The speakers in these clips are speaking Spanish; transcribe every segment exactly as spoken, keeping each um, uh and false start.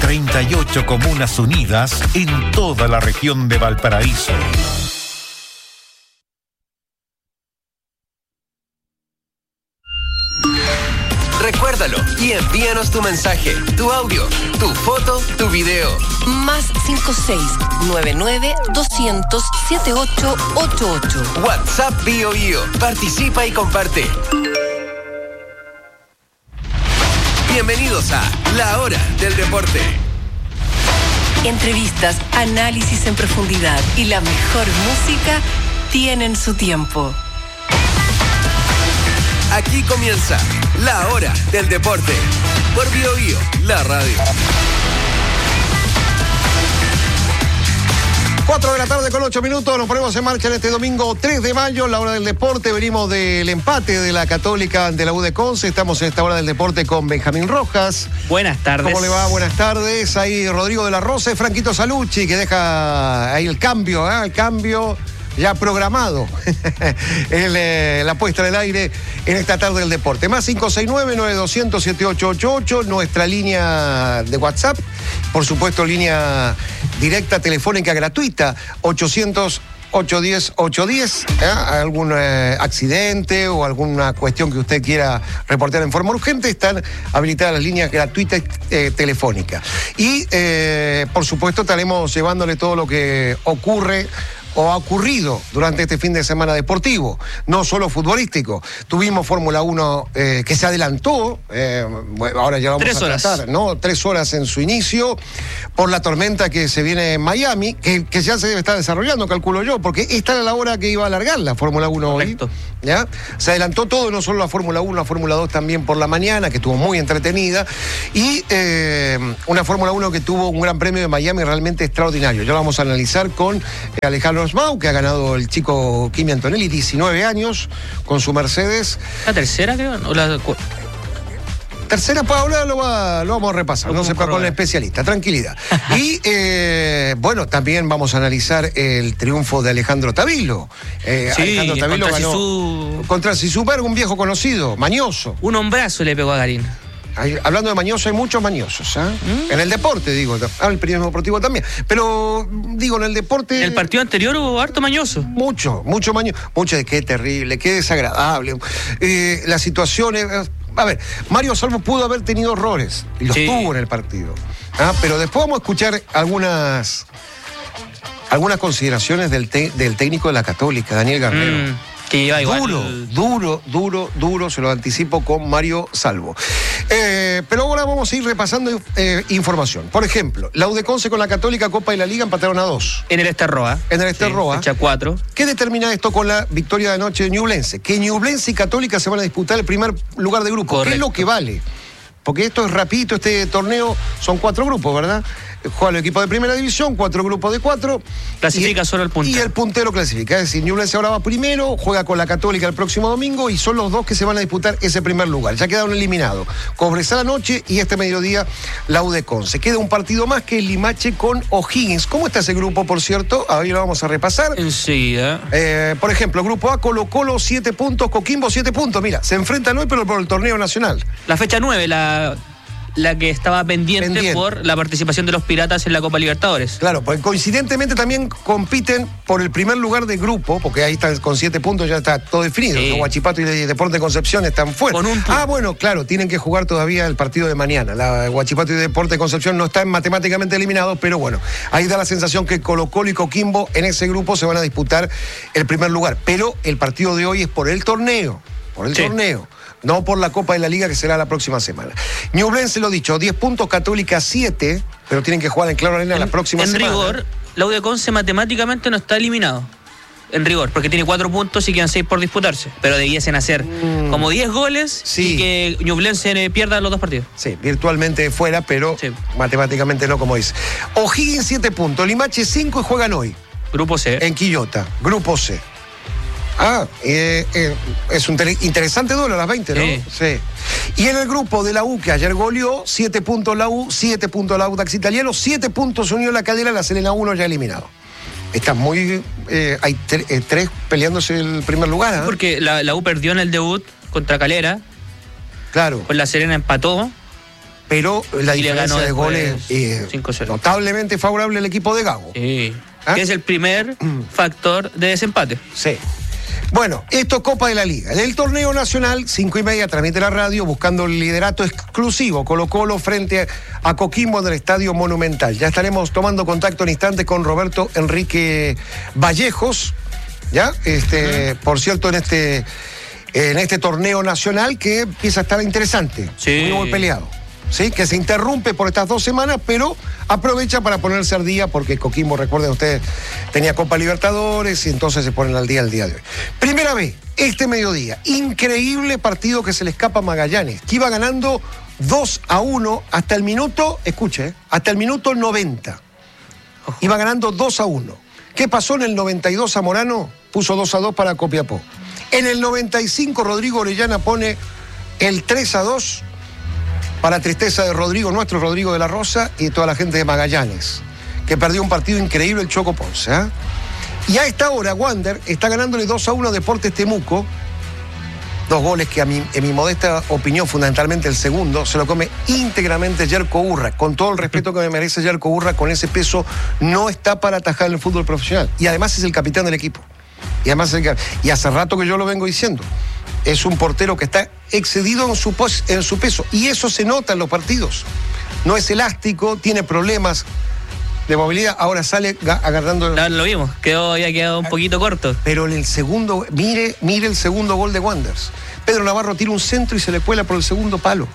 treinta y ocho comunas unidas en toda la región de Valparaíso. Recuérdalo y envíanos tu mensaje, tu audio, tu foto, tu video. Más cinco seis nueve nueve dos cero cero siete ocho ocho ocho. WhatsApp Bio Bio. Participa y comparte. Bienvenidos a La Hora del Deporte. Entrevistas, análisis en profundidad y la mejor música tienen su tiempo. Aquí comienza La Hora del Deporte por Bio Bio, la radio. cuatro de la tarde con ocho minutos, nos ponemos en marcha en este domingo tres de mayo, la hora del deporte. Venimos del empate de la Católica ante la U de Conce. Estamos en esta hora del deporte con Benjamín Rojas. Buenas tardes. ¿Cómo le va? Buenas tardes. Ahí Rodrigo de la Rosa y Franquito Salucci, que deja ahí el cambio, ¿eh? el cambio ya programado. el, eh, la puesta en el aire en esta tarde del deporte. Más cinco seis nueve nueve dos cero cero siete ocho ocho ocho, nuestra línea de WhatsApp. Por supuesto, línea directa telefónica gratuita, ochocientos, ochocientos diez, ochocientos diez. ¿eh? Algún eh, accidente o alguna cuestión que usted quiera reportar en forma urgente, están habilitadas las líneas gratuitas eh, telefónicas. Y, eh, por supuesto, estaremos llevándole todo lo que ocurre o ha ocurrido durante este fin de semana deportivo, no solo futbolístico. Tuvimos Fórmula uno eh, que se adelantó, eh, bueno, ahora ya vamos Tres a horas. tratar, ¿no? Tres horas en su inicio, por la tormenta que se viene en Miami, que, que ya se debe estar desarrollando, calculo yo, porque esta era la hora que iba a alargar la Fórmula uno Correcto. hoy. ¿Ya? Se adelantó todo, no solo la Fórmula uno, la Fórmula dos también por la mañana, que estuvo muy entretenida, y eh, una Fórmula uno que tuvo un gran premio de Miami realmente extraordinario. Ya lo vamos a analizar con Alejandro Osmau, que ha ganado el chico Kimi Antonelli, diecinueve años, con su Mercedes. ¿La tercera, creo? ¿O la cu- Tercera, pues ahora lo, va, lo vamos a repasar, Lo no se podemos con el corroborar. especialista, tranquilidad. Y eh, bueno, también vamos a analizar el triunfo de Alejandro Tavilo. Eh, Sí, Alejandro Tavilo contra ganó Zizou. contra Zizouberg, un viejo conocido, mañoso. Un hombrazo le pegó a Garín. Hay- hablando de mañoso, hay muchos mañosos, ¿eh? ¿Mm? En el deporte, digo, ah, el periodismo deportivo también. Pero, digo, en el deporte. En el partido anterior hubo harto mañoso. Mucho, mucho mañoso. Mucho de qué terrible, qué desagradable. Eh, las situaciones. A ver, Mario Salvo pudo haber tenido errores, y los Sí. tuvo en el partido. Ah, pero después vamos a escuchar algunas. Algunas consideraciones del, te- del técnico de la Católica, Daniel Garnero. Mm, que iba igual. Duro, duro, duro, duro, se lo anticipo con Mario Salvo. Eh, pero ahora vamos a ir repasando eh, información. Por ejemplo, la U de Conce con la Católica, Copa y la Liga empataron a dos. En el Esterroa. En el Esterroa. Fecha cuatro. ¿Qué determina esto con la victoria de anoche de Ñublense? Que Ñublense y Católica se van a disputar el primer lugar de grupo. ¿Qué es Correcto. lo que vale? Porque esto es rapidito, este torneo son cuatro grupos, ¿verdad? Juega el equipo de primera división, cuatro grupos de cuatro. Clasifica y, solo el puntero. Y el puntero clasifica. Es decir, Ñublense ahora va primero, juega con la Católica el próximo domingo y son los dos que se van a disputar ese primer lugar. Ya quedaron eliminados. Cobresal anoche y este mediodía la U de Conce. Queda un partido más que el Limache con O'Higgins. ¿Cómo está ese grupo, por cierto? Ahí lo vamos a repasar. Enseguida. Eh, por ejemplo, Grupo A, Colo Colo, siete puntos, Coquimbo, siete puntos. Mira, se enfrentan hoy, pero por el torneo nacional. La fecha nueve, la, la que estaba pendiente, Pendiente. por la participación de los Piratas en la Copa Libertadores. Claro, porque coincidentemente también compiten por el primer lugar de grupo, porque ahí están con siete puntos, ya está todo definido. Sí. Los Huachipato y Deporte Concepción están fuera. Con un punto. Ah, bueno, claro, tienen que jugar todavía el partido de mañana. La Huachipato y Deporte Concepción no están matemáticamente eliminados, pero bueno, ahí da la sensación que Colo Colo y Coquimbo en ese grupo se van a disputar el primer lugar. Pero el partido de hoy es por el torneo, por el Sí. torneo. No por la Copa de la Liga, que será la próxima semana. Ñublense, lo dicho, diez puntos, Católica siete, pero tienen que jugar en Claro Arena la próxima en semana. rigor, la U de Conce matemáticamente no está eliminado. En rigor, porque tiene cuatro puntos y quedan seis por disputarse. Pero debiesen hacer Mm. como diez goles Sí. y que Ñublense eh, pierda los dos partidos. Sí, virtualmente fuera, pero Sí. matemáticamente no, como dice. O'Higgins siete puntos, Limache cinco y juegan hoy Grupo C. en Quillota, Grupo C. Ah, eh, eh, es un tele- interesante duelo a las veinte, ¿no? Sí. Sí. Y en el grupo de la U, que ayer goleó, siete puntos la U, siete puntos la Audax Italiano, siete puntos Unión La Calera, la Serena uno ya eliminado. Está muy... eh, hay tre- eh, tres peleándose el primer lugar, ¿ah? Porque la, la U perdió en el debut contra Calera, Claro. pues la Serena empató pero la Y le diferencia ganó de goles después eh, cinco cero. notablemente favorable al equipo de Gago. Sí. ¿Ah? Que es el primer factor de desempate. Sí. Bueno, esto Copa de la Liga. El torneo nacional, cinco y media, transmite la radio, buscando el liderato exclusivo Colo-Colo frente a Coquimbo en el Estadio Monumental. Ya estaremos tomando contacto en instantes con Roberto Enrique Vallejos, ¿ya? Este, uh-huh. Por cierto, en este, en este torneo nacional que empieza a estar interesante, sí. muy, muy peleado. ¿Sí? Que se interrumpe por estas dos semanas, pero aprovecha para ponerse al día, porque Coquimbo, recuerden ustedes, tenía Copa Libertadores y entonces se ponen al día el día de hoy. Primera vez, este mediodía, increíble partido que se le escapa a Magallanes, que iba ganando dos a uno hasta el minuto, escuche, ¿eh? hasta el minuto noventa. Iba ganando dos a uno. ¿Qué pasó en el noventa y dos? Zamorano puso dos a dos para Copiapó. En el noventa y cinco, Rodrigo Orellana pone el tres a dos. Para tristeza de Rodrigo, nuestro Rodrigo de la Rosa y toda la gente de Magallanes, que perdió un partido increíble el Choco Ponce. ¿eh? Y a esta hora, Wander está ganándole dos a uno a Deportes Temuco. Dos goles que a mi, en mi modesta opinión, fundamentalmente el segundo, se lo come íntegramente Yerko Urra. Con todo el respeto que me merece Yerko Urra, con ese peso no está para atajar en el fútbol profesional. Y además es el capitán del equipo. Y además es el, y hace rato que yo lo vengo diciendo. Es un portero que está excedido en su, pos, en su peso. Y eso se nota en los partidos. No es elástico, tiene problemas de movilidad. Ahora sale agarrando... No, lo vimos, quedó, había quedado un poquito corto. Pero en el segundo... Mire, mire el segundo gol de Wanderers. Pedro Navarro tira un centro y se le cuela por el segundo palo.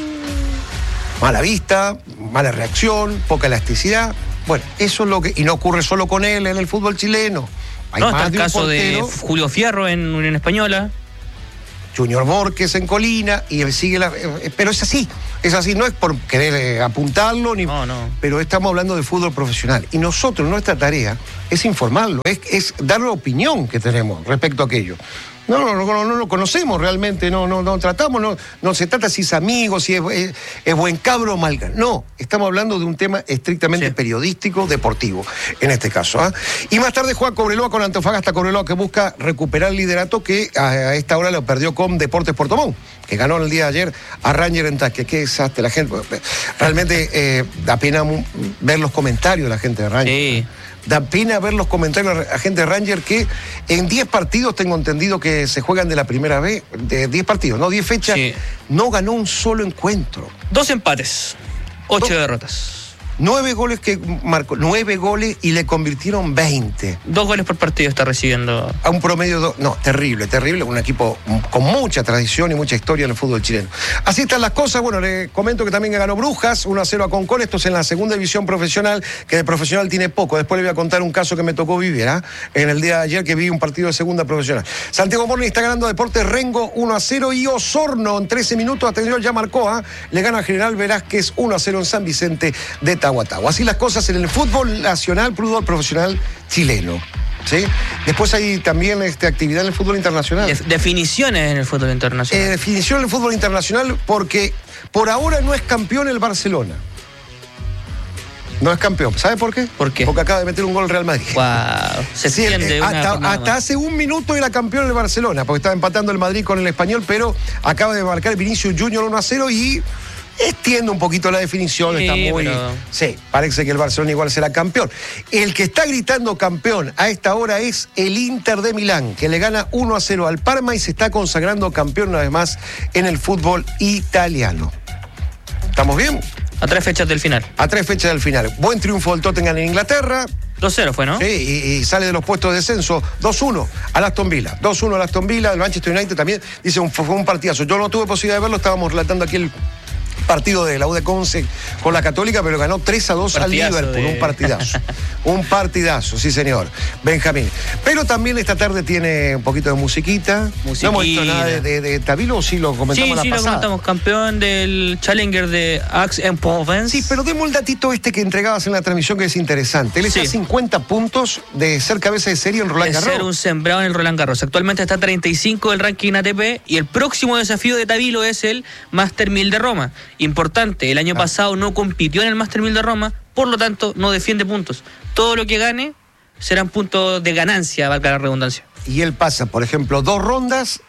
Mm. Mala vista, mala reacción, poca elasticidad. Bueno, eso es lo que... Y no ocurre solo con él en el fútbol chileno. Hay no, más está el de un caso portero. de Julio Fierro en Unión Española. Junior Borges en Colina, y él sigue la... Pero es así, es así, no es por querer eh, apuntarlo, ni... No, no. Pero estamos hablando de fútbol profesional. Y nosotros, nuestra tarea es informarlo, es, es dar la opinión que tenemos respecto a aquello. No, no, no, no, no lo conocemos realmente, no, no, no tratamos, no, no se trata si es amigo, si es, es, es buen cabro o mal. No, estamos hablando de un tema estrictamente sí. periodístico, deportivo, en este caso. ¿eh? Y más tarde juega Cobreloa con Antofagasta, Cobreloa que busca recuperar el liderato que a, a esta hora lo perdió con Deportes Puerto Montt, que ganó el día de ayer a Ranger en Tasque. Qué desastre, la gente, realmente eh, da pena ver los comentarios de la gente de Ranger. Sí. Da pena ver los comentarios de la gente de Ranger que en diez partidos, tengo entendido que se juegan de la primera vez, de diez partidos, no diez fechas, sí. no ganó un solo encuentro. Dos empates, ocho Dos, derrotas. Nueve goles que marcó, nueve goles y le convirtieron veinte. Dos goles por partido está recibiendo. A un promedio, do, no, terrible, terrible, un equipo con mucha tradición y mucha historia en el fútbol chileno. Así están las cosas, bueno, le comento que también ganó Brujas, uno a cero a Concón, esto es en la segunda división profesional, que de profesional tiene poco. Después le voy a contar un caso que me tocó vivir, ¿eh? en el día de ayer que vi un partido de segunda profesional. Santiago Morning está ganando a Deportes Rengo uno a cero y Osorno en trece minutos, atención, ya marcó, ¿eh? le gana a General Velázquez uno a cero en San Vicente de Tahuatahua. Así las cosas en el fútbol nacional, fútbol profesional chileno. ¿Sí? Después hay también este, actividad en el fútbol internacional. De- definiciones en el fútbol internacional. Eh, definición en el fútbol internacional porque por ahora no es campeón el Barcelona. No es campeón. ¿Sabe por qué? ¿Por qué? Porque acaba de meter un gol Real Madrid. Wow. Se Sí, extiende eh, una hasta jornada hasta más. hace un minuto era campeón el Barcelona, porque estaba empatando el Madrid con el Español, pero acaba de marcar Vinicius Junior uno a cero y extiende un poquito la definición. Sí, está muy... pero- Sí, parece que el Barcelona igual será campeón. El que está gritando campeón a esta hora es el Inter de Milán, que le gana uno a cero al Parma y se está consagrando campeón una vez más en el fútbol italiano. ¿Estamos bien? A tres fechas del final. A tres fechas del final. Buen triunfo del Tottenham en Inglaterra. dos cero fue, ¿no? Sí, y, y sale de los puestos de descenso. dos uno al Aston Villa. dos uno al Aston Villa. El Manchester United también dice un, fue un partidazo. Yo no tuve posibilidad de verlo, estábamos relatando aquí el partido de la U de Conce con la Católica, pero ganó tres a dos al Partidazo Liverpool. de- Un partidazo. Un partidazo, sí señor. Benjamín. Pero también esta tarde tiene un poquito de musiquita. Musiquita. No hemos visto nada de, de, de Tavilo, o sí lo comentamos Sí, la sí, lo pasada. comentamos. Campeón del Challenger de Aix-en-Provence. Sí, pero demos el datito este que entregabas en la transmisión que es interesante. Él está Sí. a cincuenta puntos de ser cabeza de serie en Roland de ser un Garros. sembrado en el Roland Garros. Actualmente está treinta y cinco del ranking A T P y el próximo desafío de Tavilo es el Master mil de Roma. Importante, el año Ah. pasado no compitió en el Master mil de Roma, por lo tanto no defiende puntos. Todo lo que gane serán puntos de ganancia, valga la redundancia. Y él pasa, por ejemplo, dos rondas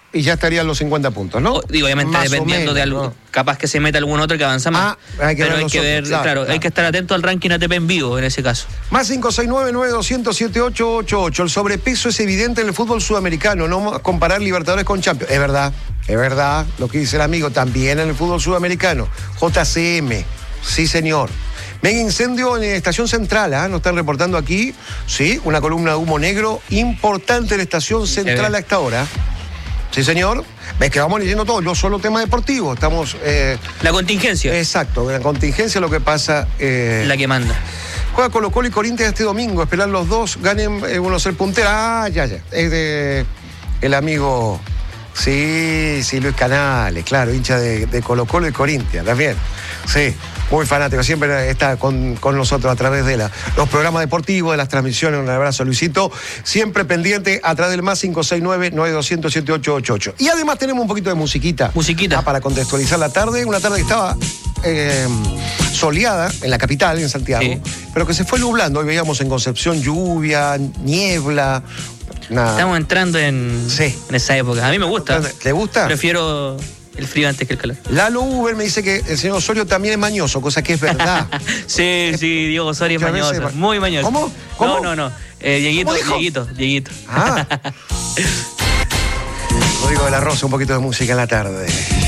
y ya estarían los cincuenta puntos, ¿no? O, digo, obviamente Más dependiendo o menos, de algo, ¿no? capaz que se meta algún otro que avanza más. Ah, hay que pero ver hay los que otros, ver, claro, claro, claro. hay que estar atento al ranking A T P en vivo en ese caso. Más cinco seis nueve, nueve dos cero cero, siete ocho ocho ocho. El sobrepeso es evidente en el fútbol sudamericano, no comparar Libertadores con Champions. Es verdad, es verdad lo que dice el amigo, también en el fútbol sudamericano. J C M, sí señor. Mega incendio en la estación central, ¿eh? Nos están reportando aquí, sí, una columna de humo negro importante en la estación central a esta hora. Sí, señor. Ves que vamos leyendo todo, no solo tema deportivo, estamos... Eh, la contingencia. Exacto, la contingencia es lo que pasa... Eh, la que manda. Juega Colo Colo y Corinthians este domingo, esperar los dos, ganen eh, uno ser puntera. Ah, ya, ya. Es de el amigo... Sí, sí, Luis Canales, claro, hincha de, de Colo Colo y Corinthians, también. Sí, muy fanático, siempre está con, con nosotros a través de la, los programas deportivos, de las transmisiones. Un abrazo, Luisito. Siempre pendiente a través del más cinco seis nueve, nueve dos cero cero, siete ocho ocho ocho. Y además tenemos un poquito de musiquita. Musiquita. Ah, para contextualizar la tarde. Una tarde que estaba eh, soleada en la capital, en Santiago, Sí. pero que se fue nublando. Hoy veíamos en Concepción lluvia, niebla. Nada. Estamos entrando en, Sí. en esa época. A mí me gusta. ¿Te gusta? Prefiero el frío antes que el calor. Lalo Uber me dice que el señor Osorio también es mañoso, cosa que es verdad. sí, sí, Diego Osorio es Muchas veces mañoso. ma- Muy mañoso. ¿Cómo? ¿Cómo? No, no, no. Eh, Dieguito, ¿Cómo dijo? Dieguito, Dieguito. Ah. Rodrigo de la Rosa, un poquito de música en la tarde.